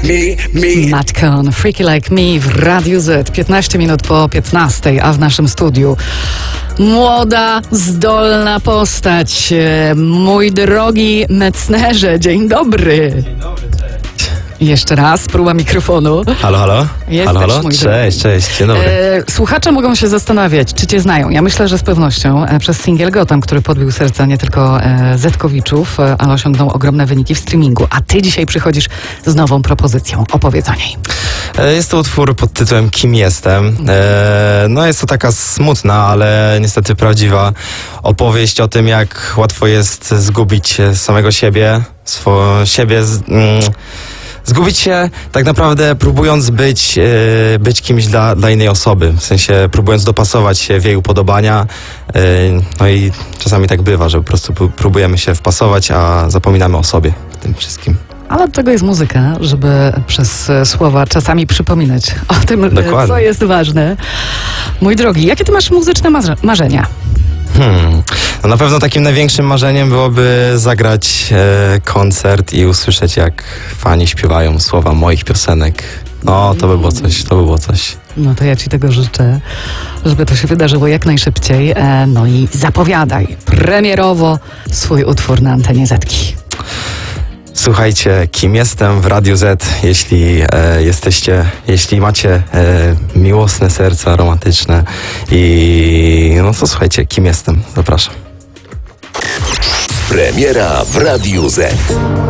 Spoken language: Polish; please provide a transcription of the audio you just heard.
Matt Cohn, Freaky Like Me w Radiu Z. 15 minut po 15, a w naszym studiu młoda, zdolna postać. Mój drogi Metznerze, dzień dobry. Jeszcze raz, próba mikrofonu. Halo, halo? Jesteś, Halo, halo? mój Cześć, dzień dobry. Słuchacze mogą się zastanawiać, czy cię znają. Ja myślę, że z pewnością przez singiel Gotham, który podbił serca nie tylko Zetkowiczów, ale osiągnął ogromne wyniki w streamingu. A ty dzisiaj przychodzisz z nową propozycją. Opowiedz o niej. Jest to utwór pod tytułem Kim jestem. No jest to taka smutna, ale niestety prawdziwa opowieść o tym, jak łatwo jest zgubić samego siebie, zgubić się tak naprawdę próbując być kimś dla innej osoby, w sensie próbując dopasować się w jej upodobania, no i czasami tak bywa, że po prostu próbujemy się wpasować, a zapominamy o sobie w tym wszystkim. Ale od tego jest muzyka, żeby przez słowa czasami przypominać o tym, Dokładnie. co jest ważne. Mój drogi, jakie ty masz muzyczne marzenia? No na pewno takim największym marzeniem byłoby zagrać koncert i usłyszeć, jak fani śpiewają słowa moich piosenek. No, to by było coś. No to ja ci tego życzę, żeby to się wydarzyło jak najszybciej. No i zapowiadaj premierowo swój utwór na antenie Zetki. Słuchajcie, Kim jestem w Radiu Z, jeśli macie miłosne serca, romantyczne i no to słuchajcie, Kim jestem, zapraszam. Premiera w Radiu Z.